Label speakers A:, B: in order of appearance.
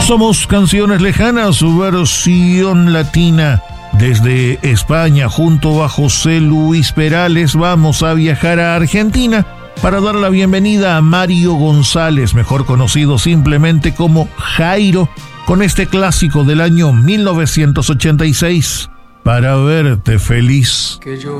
A: Somos Canciones Lejanas, su versión latina. Desde España, junto a José Luis Perales, vamos a viajar a Argentina para dar la bienvenida a Mario González, mejor conocido simplemente como Jairo, con este clásico del año 1986, Para verte feliz.